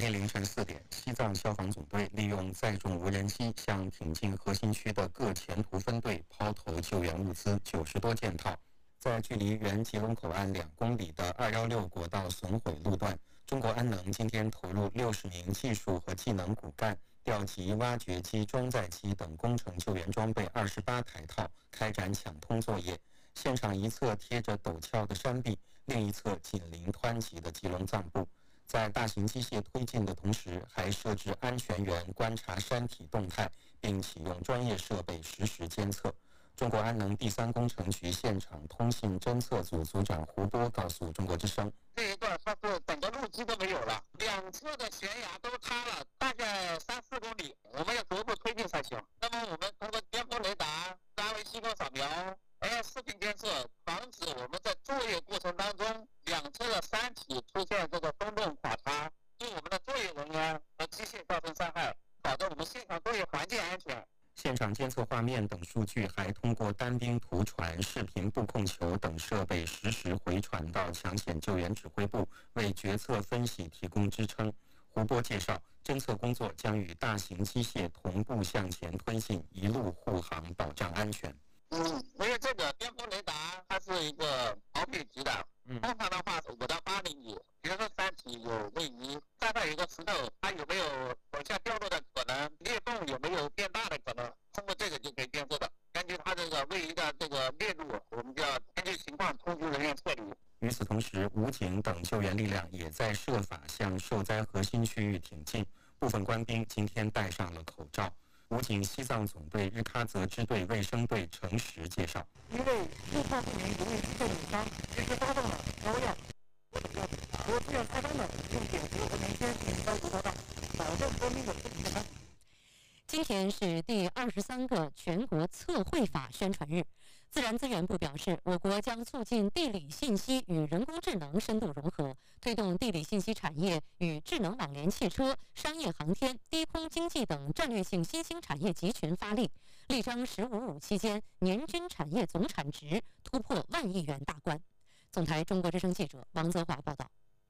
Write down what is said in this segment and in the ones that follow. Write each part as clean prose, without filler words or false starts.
天凌晨4点，西藏消防总队利用载重无人机向挺进核心区的各前途分队抛投救援物资90多件套。在距离原吉隆口岸2公里的216国道损毁路段，中国安能今天投入60名技术和技能骨干，调集挖掘机、装载机等工程救援装备28台套，开展抢通作业。现场一侧贴着陡峭的山壁，另一侧紧邻湍急的吉隆藏布。在大型机械推进的同时，还设置安全员观察山体动态，并启用专业设备实时监测。中国安能第3工程局现场通信侦测组组长胡波告诉中国之声：“ 这一段它是整个路基都没有了，两侧的悬崖都塌了，大概3-4公里，我们要逐步推进才行。那么我们通过颠簸雷达、3维激光扫描、视频监测，防止我们在作业过程当中两侧的山体出现这个松动垮塌，对我们的作业人员和机械造成伤害，保证我们现场作业环境安全。” 现场监测画面等数据还通过单兵图传、视频布控球等设备实时回传到抢险救援指挥部，为决策分析提供支撑。胡波介绍，侦测工作将与大型机械同步向前推进，一路护航，保障安全。 因为这个颠簸雷达它是一个毫米级的，通常的话5到8厘米。比如说山体有位移，站上一个石头，它有没有往下掉落的可能？裂缝有没有变大的可能？通过这个就可以监测的。根据它这个位移的这个裂度，我们就要根据情况通知人员撤离。 与此同时，武警等救援力量也在设法向受灾核心区域挺进。部分官兵今天戴上了口罩。武警西藏总队日喀则支队卫生队程实介绍， 因为误判不明容易出现误伤，及时发动了高压和支援开张的用碘伏和棉签引消毒活动，保证官兵的身体健康。 今天是第23个全国测绘法宣传日。自然资源部表示，我国将促进地理信息与人工智能深度融合，推动地理信息产业与智能网联汽车、商业航天、低空经济等战略性新兴产业集群发力，力争“15+5”期间年均产业总产值突破1万亿元大关。总台中国之声记者王泽华报道。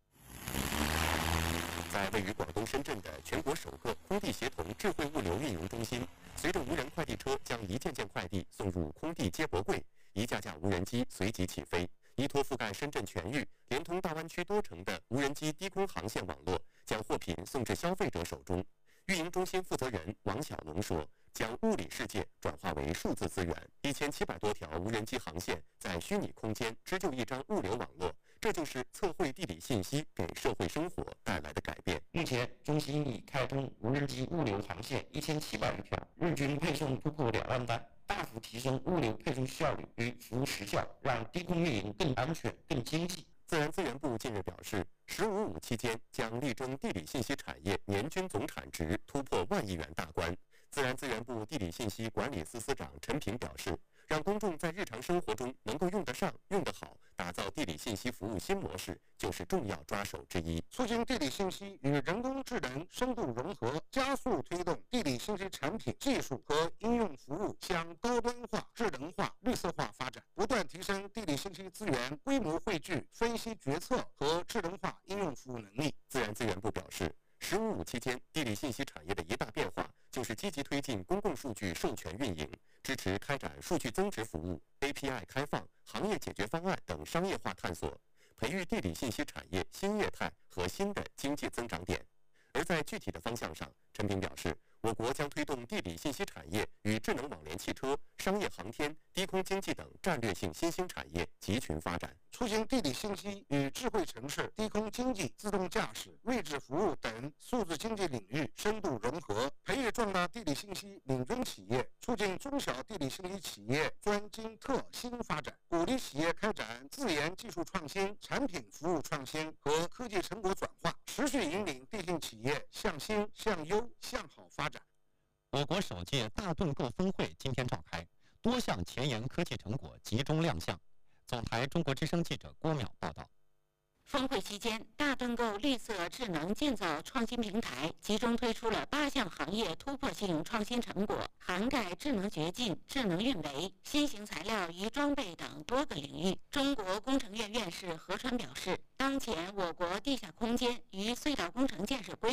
在位于广东深圳的全国首个空地协同智慧物流运营中心，随着无人快递车将一件件快递送入空地接驳柜，一架架无人机随即起飞，依托覆盖深圳全域、连通大湾区多城的无人机低空航线网络，将货品送至消费者手中。运营中心负责人王小龙说，将物理世界转化为数字资源，1700多条无人机航线在虚拟空间织就一张物流网络，这就是测绘地理信息给社会生活带来的改变。 目前，中心已开通无人机物流航线1700余条，日均配送突破2万单，大幅提升物流配送效率与服务时效，让低空运营更安全、更经济。 自然资源部近日表示，“15+5”期间将力争地理信息产业年均总产值突破1万亿元大关。自然资源部地理信息管理司司长陈平表示，让公众在日常生活中能够用得上、用得好，打造地理信息服务新模式，就是重要抓手之一。 促进地理信息与人工智能深度融合，加速推动地理信息产品、技术和应用服务向高端化、智能化、绿色化发展，不断提升地理信息资源规模汇聚、分析决策和智能化应用服务能力。 自然资源部表示，“15+5”期间，地理信息产业的一大变化就是积极推进公共数据授权运营，支持开展数据增值服务、API 开放、行业解决方案等商业化探索，培育地理信息产业新业态和新的经济增长点。而在具体的方向上，陈平表示，我国将推动地理信息产业与智能网联汽车、商业航天、低空经济等战略性新兴产业集群发展， 促进地理信息与智慧城市、低空经济、自动驾驶、位置服务等数字经济领域深度融合，培育壮大地理信息领军企业，促进中小地理信息企业专精特新发展，鼓励企业开展自研技术创新、产品服务创新和科技成果转化，持续引领地信企业向新、向优、向好发展。 我国首届大盾构峰会今天召开，多项前沿科技成果集中亮相。总台中国之声记者郭淼报道。 峰会期间，大盾构绿色智能建造创新平台集中推出了8项行业突破性创新成果，涵盖智能掘进、智能运维、新型材料与装备等多个领域。中国工程院院士何川表示，当前我国地下空间与隧道工程建设规